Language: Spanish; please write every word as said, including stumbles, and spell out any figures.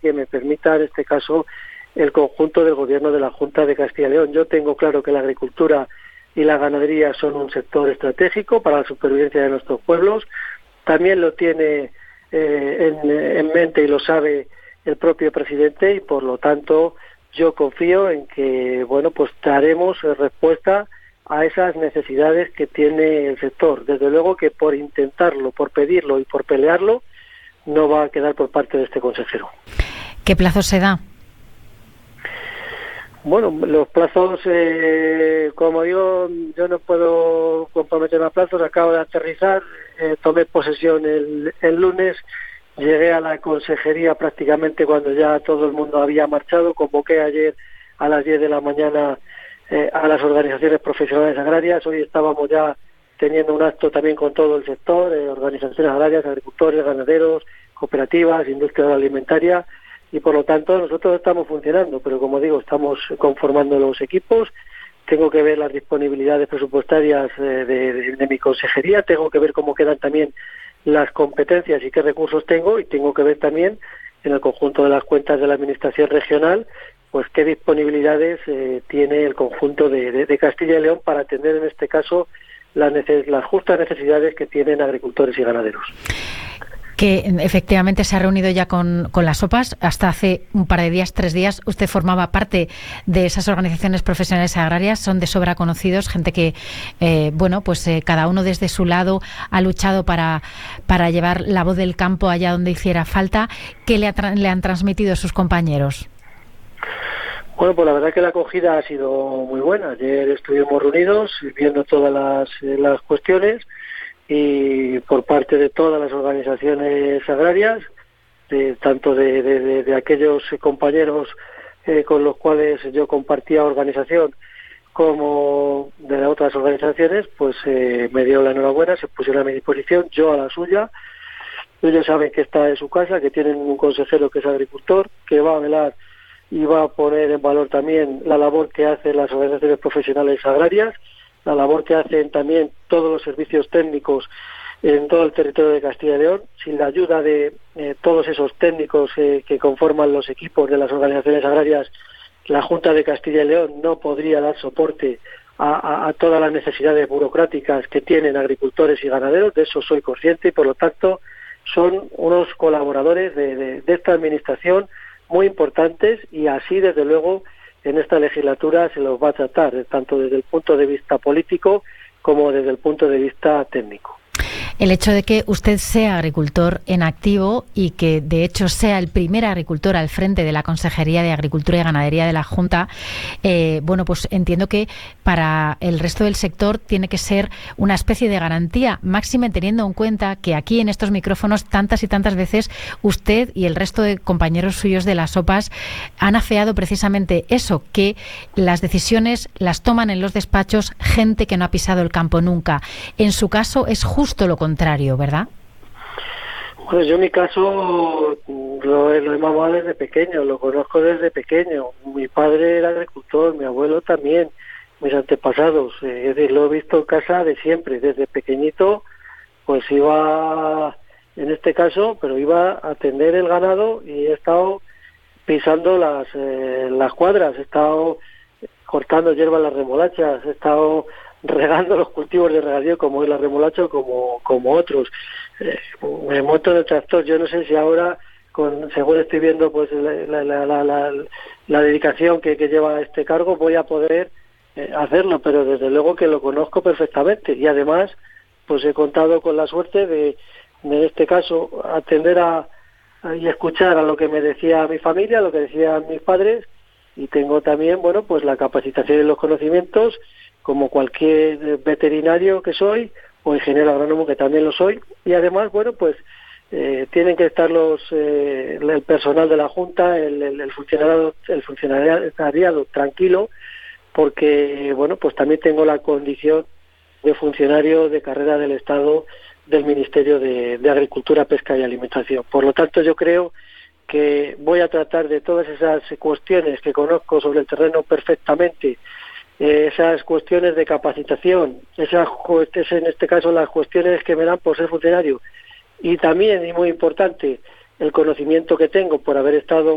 que me permita, en este caso, el conjunto del Gobierno de la Junta de Castilla y León. Yo tengo claro que la agricultura y la ganadería son un sector estratégico para la supervivencia de nuestros pueblos. También lo tiene eh, en, en mente y lo sabe el propio presidente, y por lo tanto yo confío en que, bueno, pues daremos respuesta a esas necesidades que tiene el sector. Desde luego que por intentarlo, por pedirlo y por pelearlo, no va a quedar por parte de este consejero. ¿Qué plazo se da? Bueno, los plazos, eh, como digo, yo no puedo comprometerme a plazos. Acabo de aterrizar, eh, tomé posesión el, el lunes, llegué a la consejería prácticamente cuando ya todo el mundo había marchado. Convoqué ayer a las diez de la mañana eh, a las organizaciones profesionales agrarias. Hoy estábamos ya teniendo un acto también con todo el sector, eh, organizaciones agrarias, agricultores, ganaderos, cooperativas, industria agroalimentaria, y por lo tanto nosotros estamos funcionando, pero como digo, estamos conformando los equipos. Tengo que ver las disponibilidades presupuestarias eh, de, de, de mi consejería, tengo que ver cómo quedan también las competencias y qué recursos tengo, y tengo que ver también en el conjunto de las cuentas de la Administración regional, pues qué disponibilidades eh, tiene el conjunto de, de, de Castilla y León para atender en este caso las, neces- las justas necesidades que tienen agricultores y ganaderos. Que efectivamente se ha reunido ya con, con las OPAs. Hasta hace un par de días, tres días, usted formaba parte de esas organizaciones profesionales agrarias. Son de sobra conocidos, gente que, eh, bueno, pues eh, cada uno desde su lado ha luchado para, para llevar la voz del campo allá donde hiciera falta. ¿Qué le, ha tra- le han transmitido sus compañeros? Bueno, pues la verdad que la acogida ha sido muy buena. Ayer estuvimos reunidos viendo todas las, eh, las cuestiones, y por parte de todas las organizaciones agrarias, de, tanto de, de, de, de aquellos compañeros eh, con los cuales yo compartía organización, como de las otras organizaciones, pues eh, me dio la enhorabuena, se pusieron a mi disposición, yo a la suya. Ellos saben que esta es su casa, que tienen un consejero que es agricultor, que va a velar y va a poner en valor también la labor que hacen las organizaciones profesionales agrarias, la labor que hacen también todos los servicios técnicos en todo el territorio de Castilla y León. Sin la ayuda de eh, todos esos técnicos eh, que conforman los equipos de las organizaciones agrarias, la Junta de Castilla y León no podría dar soporte a, a, a todas las necesidades burocráticas que tienen agricultores y ganaderos. De eso soy consciente, y por lo tanto son unos colaboradores de, de, de esta administración muy importantes, y así desde luego en esta legislatura se los va a tratar, tanto desde el punto de vista político como desde el punto de vista técnico. El hecho de que usted sea agricultor en activo y que de hecho sea el primer agricultor al frente de la Consejería de Agricultura y Ganadería de la Junta, eh, bueno, pues entiendo que para el resto del sector tiene que ser una especie de garantía, máxime teniendo en cuenta que aquí en estos micrófonos tantas y tantas veces usted y el resto de compañeros suyos de las OPAs han afeado precisamente eso, que las decisiones las toman en los despachos gente que no ha pisado el campo nunca. En su caso es justo lo contrario, ¿verdad? Bueno, yo en mi caso lo, lo he mamado desde pequeño, lo conozco desde pequeño. Mi padre era agricultor, mi abuelo también, mis antepasados. Eh, es decir, lo he visto en casa de siempre, desde pequeñito, pues iba, en este caso, pero iba a atender el ganado, y he estado pisando las, eh, las cuadras, he estado cortando hierbas, las remolachas, he estado regando los cultivos de regadío, como es la remolacha, como como otros. Eh, me monto en el tractor. Yo no sé si ahora, con, según estoy viendo pues la, la, la, la, la dedicación que, que lleva a este cargo, voy a poder eh, hacerlo, pero desde luego que lo conozco perfectamente, y además pues he contado con la suerte de, en este caso, atender a, a y escuchar a lo que me decía mi familia, a lo que decían mis padres, y tengo también, bueno, pues la capacitación y los conocimientos, como cualquier veterinario que soy, o ingeniero agrónomo que también lo soy, y además, bueno, pues eh, tienen que estar los eh, el personal de la Junta, el, el, el funcionariado, el funcionariado tranquilo, porque, bueno, pues también tengo la condición de funcionario de carrera del Estado del Ministerio de, de Agricultura, Pesca y Alimentación. Por lo tanto, yo creo que voy a tratar de todas esas cuestiones que conozco sobre el terreno perfectamente, esas cuestiones de capacitación, esas en este caso las cuestiones que me dan por ser funcionario, y también, y muy importante, el conocimiento que tengo por haber estado